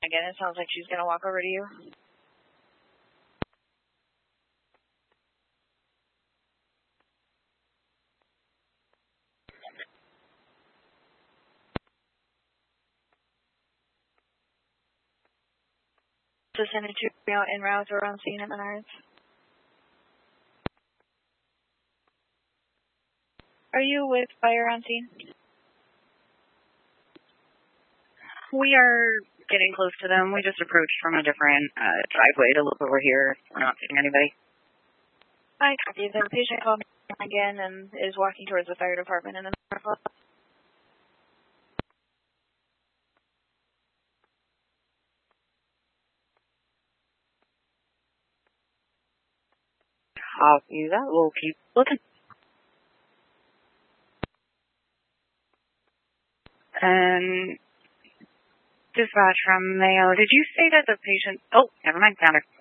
Again, it sounds like she's going to walk over to you. To send it to you en route or on scene at Menards. Are you with fire on scene? We are getting close to them. We just approached from a different driveway to look over here. We're not seeing anybody. I copy. The patient called me again and is walking towards the fire department in the north. Copy that. We'll keep looking. And dispatch from Mayo, did you say that the patient... Oh, never mind, found her.